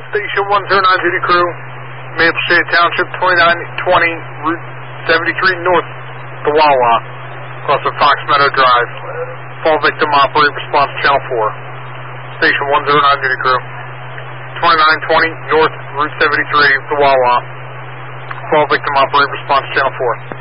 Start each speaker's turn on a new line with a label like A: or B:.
A: Station 109 duty crew, Maple Shade Township, 2920, Route 73 North, the Wawa, across of Fox Meadow Drive. Fall victim operate response channel 4. Station 109 duty crew, 2920 North, Route 73, the Wawa. Fall victim operate response channel 4.